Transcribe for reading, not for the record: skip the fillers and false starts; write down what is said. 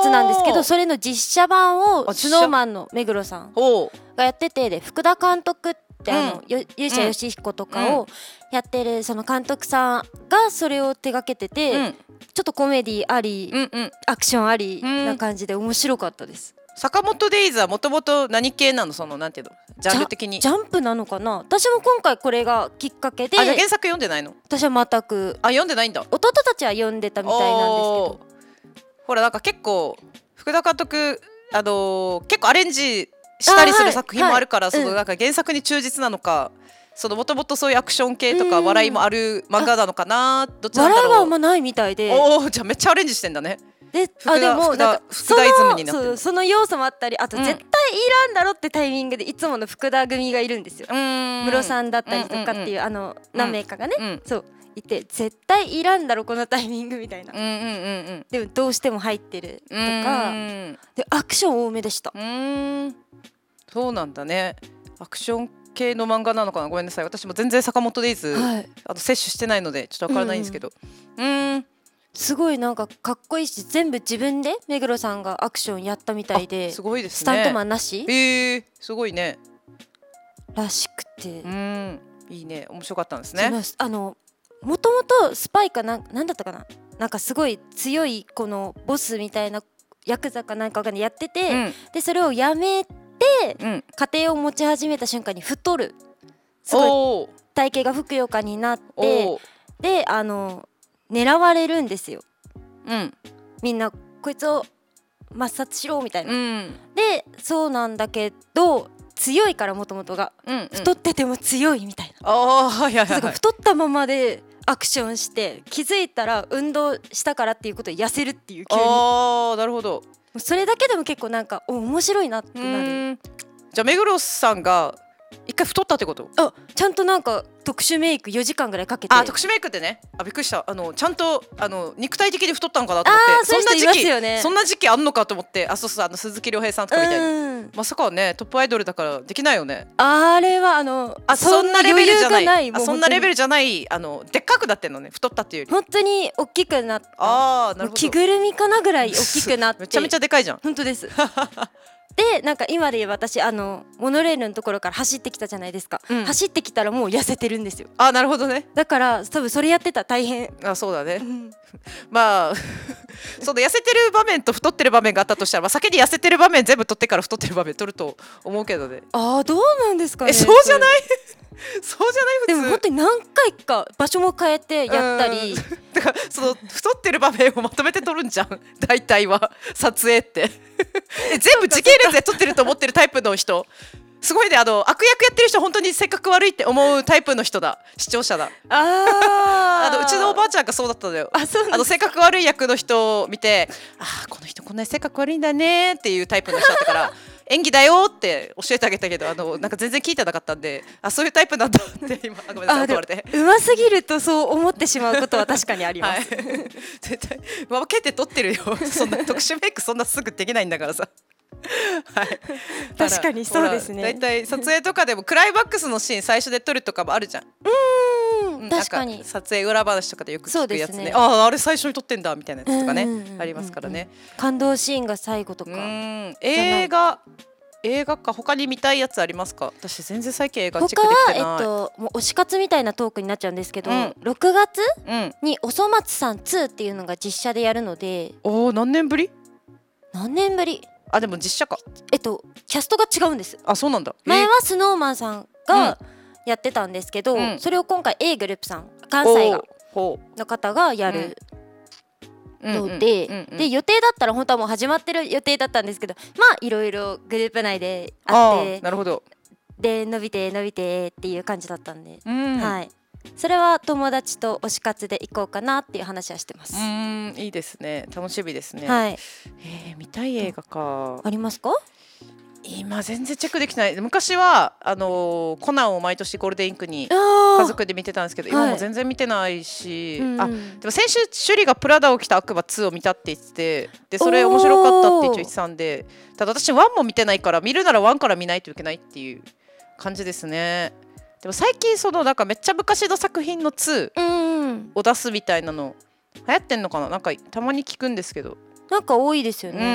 つなんですけど、それの実写版をあスノーマンの目黒さんおうがやってて、で福田監督って勇者うんヨシヒコとかをやってるその監督さんがそれを手掛けてて、 うんちょっとコメディあり、 うんうん。 アクションありな感じで面白かったです。 坂本デイズはもともと何系なの、そのなんていうの、ジャンル的に。 ジャンプなのかな。私も今回これがきっかけで、 あ、じゃあ原作読んでないの？ 私は全く、 あ、読んでないんだ。 弟たちは読んでたみたいなんですけど、 ほらなんか結構福田監督結構アレンジしたりする作品もあるから、そのなんか原作に忠実なのか、そのもともとそういうアクション系とか笑いもある漫画なのかな、どっちなんだろう。 笑いはあんまないみたいで、 じゃあめっちゃアレンジしてんだね。 でもなんか福田イズムになってる。 その要素もあったり、あと絶対いらんだろってタイミングでいつもの福田組がいるんですよ。ムロさんだったりとかっていう何名かがね、そういて、絶対いらんだろこのタイミングみたいな、でもどうしても入ってるとかで、アクション多めでした。 そうなんだね。アクション系の漫画なのかな、ごめんなさい、私も全然坂本デイズ、摂取してないのでちょっとわからないんですけど、 すごいなんかかっこいいし、全部自分で目黒さんがアクションやったみたいで、 すごいですね。 スタントマンなし、 すごいね。 らしくて、 いいね、面白かったんですね。 もともとスパイかなんだったかな、なんかすごい強いこのボスみたいなヤクザかなんかがやってて、でそれをやめて、家庭を持ち始めた瞬間に太る、すごい体型がふくよかになって、で狙われるんですよ、みんなこいつを抹殺しろみたいな、でそうなんだけど強いから、もともとが、太ってても強いみたいな、太ったままでアクションして気づいたら運動したからっていうことで痩せるっていう、急に。 なるほど。 それだけでも結構なんか面白いなってなる。 じゃあ目黒さんが一回太ったってこと？ ちゃんとなんか特殊メイク4時間ぐらいかけて。 特殊メイクってね、びっくりした。ちゃんと肉体的に太ったのかなと思って、 そういう人いますよね。 そんな時期あんのかと思って、そう鈴木亮平さんとかみたいに、まさかはね、トップアイドルだからできないよね。 あれはそんなレベルじゃない、そんなレベルじゃない、でっかくなってんのね、太ったっていうより。 本当に大きくなった。 なるほど。 着ぐるみかなぐらい大きくなってめちゃめちゃでかいじゃん。 本当ですでなんか今で言えば私モノレールのところから走ってきたじゃないですか、走ってきたらもう痩せてるんですよ。 なるほどね。 だから多分それやってたら大変。 そうだねまあその痩せてる場面と太ってる場面があったとしたら、先に痩せてる場面全部撮ってから太ってる場面撮ると思うけどね。 どうなんですかね。 そうじゃないそうじゃない普通。 でも本当に何回か場所も変えてやったり、 だからその太ってる場面をまとめて撮るんじゃん大体は撮影って全部時系列で撮ってると思ってるタイプの人すごいね。悪役やってる人本当に性格悪いって思うタイプの人だ、視聴者だ。うちのおばあちゃんがそうだったのよ。性格悪い役の人を見て、この人こんなに性格悪いんだねっていうタイプの人だったから演技だよって教えてあげたけど、なんか全然聞いてなかったんで、そういうタイプなんだって今ごめんなさい言われて。 うますぎるとそう思ってしまうことは確かにあります、 絶対分けて撮ってるよそんな特殊メイクそんなすぐできないんだからさ確かにそうですね。 だいたい撮影とかでもクライマックスのシーン最初で撮るとかもあるじゃん。 確かに撮影裏話とかでよく聞くやつね。あれ最初に撮ってんだみたいなやつとかね、ありますからね。 感動シーンが最後とか。 映画か他に見たいやつありますか？私全然最近映画チェックできてない。 他はもう推し活みたいなトークになっちゃうんですけど、6月におそ松さん2っていうのが実写でやるので。 何年ぶり？でも実写か。 キャストが違うんです。 そうなんだ。 前はスノーマンさんがやってたんですけど、それを今回 A グループさん、関西の方がやるので、予定だったら本当はもう始まってる予定だったんですけど、いろいろグループ内であって、 なるほど。 で伸びてっていう感じだったんで、それは友達と推し活で行こうかなっていう話はしてます。 いいですね、楽しみですね。見たい映画かありますか？ 今全然チェックできない。昔はコナンを毎年ゴールデンウィークに家族で見てたんですけど、今も全然見てないし、でも先週趣里がプラダを着た悪魔2を見たって言ってて、でそれ面白かったって一応言ってたんで、ただ私1も見てないから、見るなら1から見ないといけないっていう感じですね。でも最近なんかめっちゃ昔の作品の2を出すみたいなの流行ってんのかな、なんかたまに聞くんですけど、 なんか多いですよね。